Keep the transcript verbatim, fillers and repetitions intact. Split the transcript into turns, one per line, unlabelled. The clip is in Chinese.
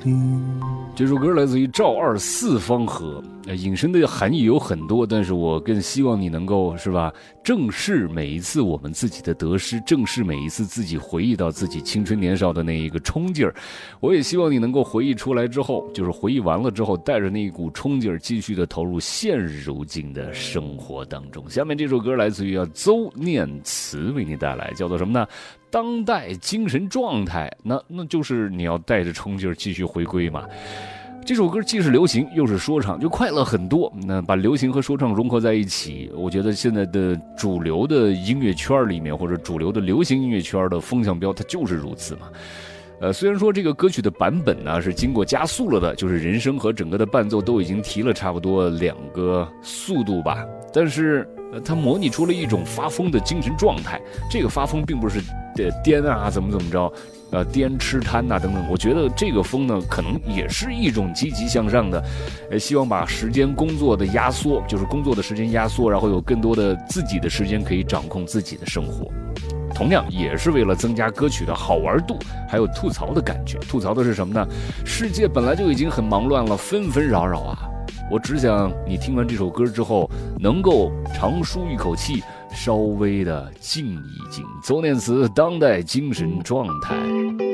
这首歌来自于赵二四方河，引申的含义有很多，但是我更希望你能够是吧，正视每一次我们自己的得失，正视每一次自己回忆到自己青春年少的那一个冲劲儿。我也希望你能够回忆出来之后，就是回忆完了之后，带着那一股冲劲儿，继续的投入现如今的生活当中。下面这首歌来自于啊邹念慈为你带来，叫做什么呢？当代精神状态，那那就是你要带着冲劲儿继续回归嘛。这首歌既是流行又是说唱，就快乐很多。那把流行和说唱融合在一起，我觉得现在的主流的音乐圈里面，或者主流的流行音乐圈的风向标，它就是如此嘛。呃，虽然说这个歌曲的版本呢是经过加速了的，就是人声和整个的伴奏都已经提了差不多两个速度吧，但是呃，它模拟出了一种发疯的精神状态。这个发疯并不是呃颠啊怎么怎么着。呃，颠吃贪呐、啊、等等，我觉得这个风呢，可能也是一种积极向上的，呃，希望把时间工作的压缩，就是工作的时间压缩，然后有更多的自己的时间可以掌控自己的生活。同样也是为了增加歌曲的好玩度，还有吐槽的感觉。吐槽的是什么呢？世界本来就已经很忙乱了，纷纷扰扰啊。我只想你听完这首歌之后，能够长舒一口气，稍微的静一静。邹念慈，当代精神状态。